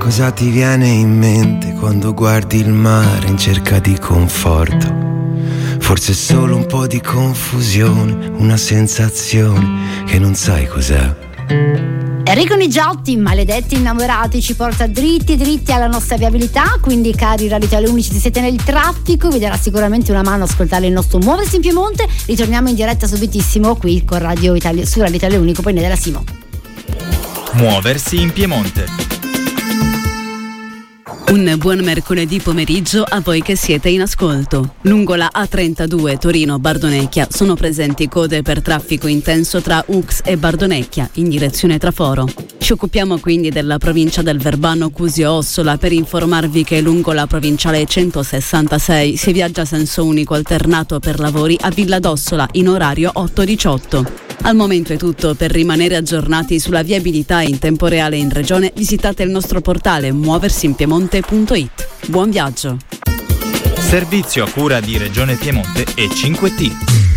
Cosa ti viene in mente quando guardi il mare in cerca di conforto? Forse è solo un po' di confusione, una sensazione che non sai cos'è. Enrico Nigiotti, Maledetti innamorati, ci porta dritti alla nostra viabilità, quindi cari radioitaliani unici, se siete nel traffico vi darà sicuramente una mano a ascoltare il nostro Muoversi in Piemonte. Ritorniamo in diretta subitissimo qui con Radio Italia, su Radio Italia Unico, poi ne della Simo. Muoversi in Piemonte. Un buon mercoledì pomeriggio a voi che siete in ascolto. Lungo la A32 Torino-Bardonecchia sono presenti code per traffico intenso tra Ux e Bardonecchia in direzione Traforo. Ci occupiamo quindi della provincia del Verbano-Cusio-Ossola per informarvi che lungo la provinciale 166 si viaggia a senso unico alternato per lavori a Villa d'Ossola in orario 8-18. Al momento è tutto. Per rimanere aggiornati sulla viabilità in tempo reale in regione visitate il nostro portale muoversinpiemonte.it. Buon viaggio! Servizio a cura di Regione Piemonte e 5T.